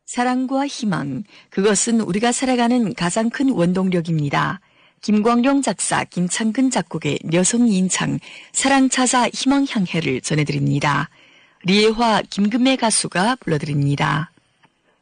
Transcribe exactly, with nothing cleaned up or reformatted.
사랑과 희망, 그것은 우리가 살아가는 가장 큰 원동력입니다. 김광룡 작사, 김창근 작곡의 여성인창, 사랑찾아 희망향해를 전해드립니다. 리에화, 김금애 가수가 불러드립니다.